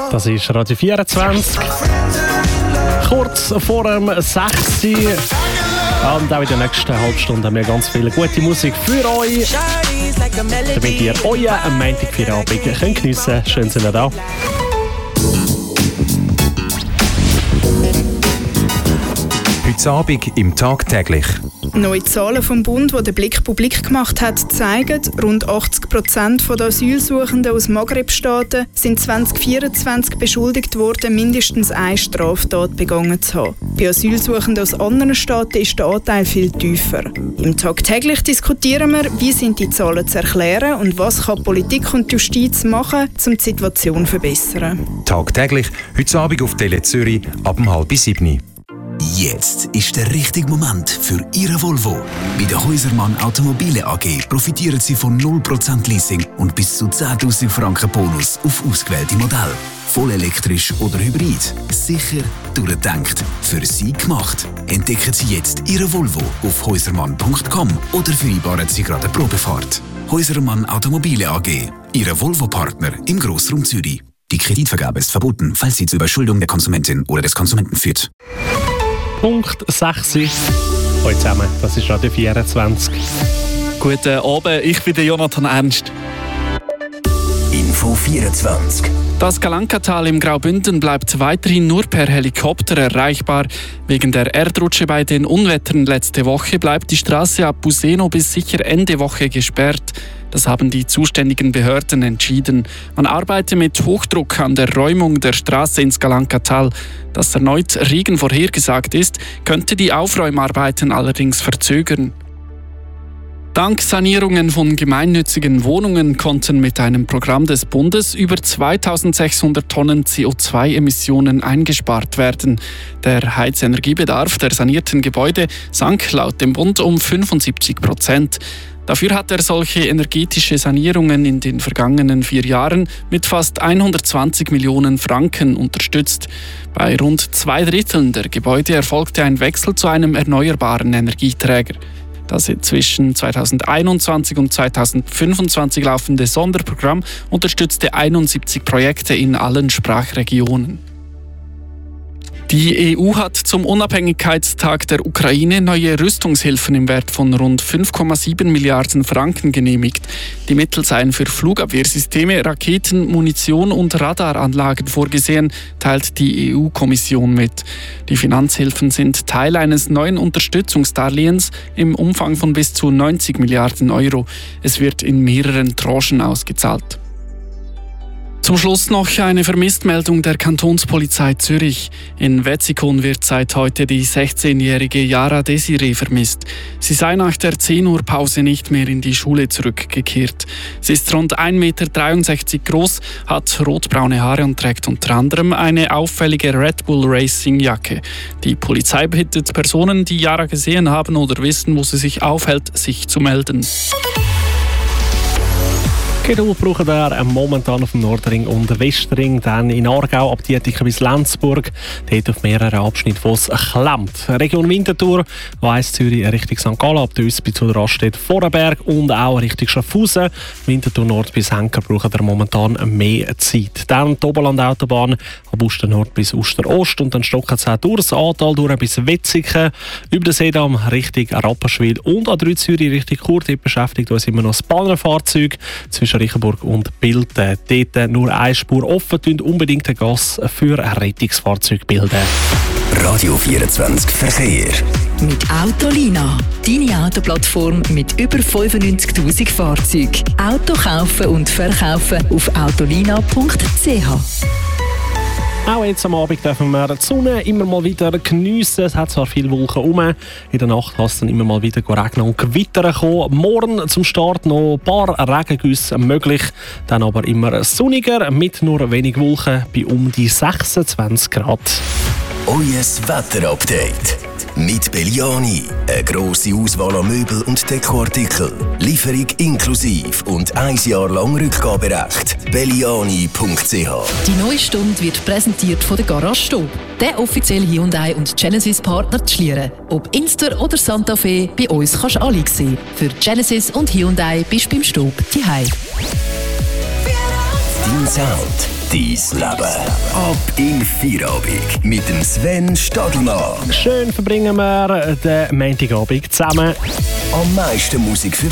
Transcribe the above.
Das ist Radio 24. Kurz vor dem 6. Und auch in der nächsten halben Stunde haben wir ganz viel gute Musik für euch, damit ihr euren Montag für Abend geniessen könnt. Schön sind ihr da. Heute Abend im Tagtäglich. Neue Zahlen vom Bund, die der Blick publik gemacht hat, zeigen, rund 80% der Asylsuchenden aus Maghreb-Staaten sind 2024 beschuldigt worden, mindestens eine Straftat begangen zu haben. Bei Asylsuchenden aus anderen Staaten ist der Anteil viel tiefer. Im Tagtäglich diskutieren wir, wie sind die Zahlen zu erklären und was kann Politik und Justiz machen, um die Situation zu verbessern. Tagtäglich, heute Abend auf Tele Zürich ab 6:30. Jetzt ist der richtige Moment für Ihre Volvo. Bei der Häusermann Automobile AG profitieren Sie von 0% Leasing und bis zu 10'000 Franken Bonus auf ausgewählte Modelle. Voll elektrisch oder hybrid. Sicher, durchdacht, für Sie gemacht. Entdecken Sie jetzt Ihre Volvo auf häusermann.com oder vereinbaren Sie gerade eine Probefahrt. Häusermann Automobile AG. Ihr Volvo-Partner im Grossraum Zürich. Die Kreditvergabe ist verboten, falls sie zur Überschuldung der Konsumentin oder des Konsumenten führt. Punkt 6. Heute zusammen, das ist Radio 24. Guten Abend, ich bin der Jonathan Ernst. Info 24. Das Galankatal im Graubünden bleibt weiterhin nur per Helikopter erreichbar. Wegen der Erdrutsche bei den Unwettern letzte Woche bleibt die Straße ab Buseno bis sicher Ende Woche gesperrt. Das haben die zuständigen Behörden entschieden. Man arbeite mit Hochdruck an der Räumung der Straße ins Galankatal. Dass erneut Regen vorhergesagt ist, könnte die Aufräumarbeiten allerdings verzögern. Dank Sanierungen von gemeinnützigen Wohnungen konnten mit einem Programm des Bundes über 2600 Tonnen CO2-Emissionen eingespart werden. Der Heizenergiebedarf der sanierten Gebäude sank laut dem Bund um 75%. Dafür hat er solche energetische Sanierungen in den vergangenen 4 Jahren mit fast 120 Millionen Franken unterstützt. Bei rund 2/3 der Gebäude erfolgte ein Wechsel zu einem erneuerbaren Energieträger. Das zwischen 2021 und 2025 laufende Sonderprogramm unterstützte 71 Projekte in allen Sprachregionen. Die EU hat zum Unabhängigkeitstag der Ukraine neue Rüstungshilfen im Wert von rund 5,7 Milliarden Franken genehmigt. Die Mittel seien für Flugabwehrsysteme, Raketen, Munition und Radaranlagen vorgesehen, teilt die EU-Kommission mit. Die Finanzhilfen sind Teil eines neuen Unterstützungsdarlehens im Umfang von bis zu 90 Milliarden Euro. Es wird in mehreren Tranchen ausgezahlt. Zum Schluss noch eine Vermisstmeldung der Kantonspolizei Zürich. In Wetzikon wird seit heute die 16-jährige Yara Desiree vermisst. Sie sei nach der 10 Uhr Pause nicht mehr in die Schule zurückgekehrt. Sie ist rund 1,63 Meter groß, hat rotbraune Haare und trägt unter anderem eine auffällige Red Bull Racing Jacke. Die Polizei bittet Personen, die Yara gesehen haben oder wissen, wo sie sich aufhält, sich zu melden. Geduld brauchen wir momentan auf dem Nordring und Westring, dann in Aargau ab Dietiken bis Lenzburg. Dort auf mehreren Abschnitten, wo es klemmt. Region Winterthur, weiss Zürich Richtung St. Gallen, ab der Üsbi zu der Raststätte Vorarlberg und auch Richtung Schaffhausen. Winterthur Nord bis Henker brauchen wir momentan mehr Zeit. Dann die Oberland-Autobahn ab Uster Nord bis Uster Ost und dann stocken es auch durch das Aartal durch bis Wetzikon. Über den Seedamm Richtung Rapperswil und A3 Zürich Richtung Chur. Dort beschäftigt uns immer noch das Ballnerfahrzeug zwischen Reichenburg und Bilden. Dort nur eine Spur offen, unbedingt ein Gas für ein Rettungsfahrzeug bilden. Radio 24 Verkehr. Mit Autolina. Deine Autoplattform mit über 95'000 Fahrzeugen. Auto kaufen und verkaufen auf autolina.ch. Auch jetzt am Abend dürfen wir die Sonne immer mal wieder geniessen. Es hat zwar viele Wolken rum. In der Nacht kann es dann immer mal wieder regnen und Gewitter kommen. Morgen zum Start noch ein paar Regengüsse möglich. Dann aber immer sonniger mit nur wenig Wolken bei um die 26 Grad. Eues Wetterupdate. Mit Belliani. Eine grosse Auswahl an Möbel und Dekoartikeln. Lieferung inklusiv und 1 Jahr lang Rückgaberecht. Belliani.ch. Die neue Stunde wird präsentiert von der Garage Stob. Der offizielle Hyundai und Genesis Partner zu Schlieren. Ob Inster oder Santa Fe, bei uns kannst du alle sehen. Für Genesis und Hyundai bist du beim Stob daheim. Dein Sound, dein Leben. Ab in Feierabend mit dem Sven Stadelmann. Schön verbringen wir den Montagabend zusammen. Am meisten Musik für